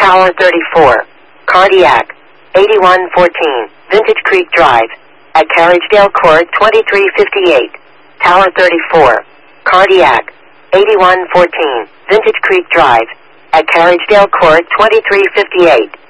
Tower 34, Cardiac, 8114, Vintage Creek Drive, at Carriagedale Court 2358. Tower 34, Cardiac, 8114, Vintage Creek Drive, at Carriagedale Court 2358.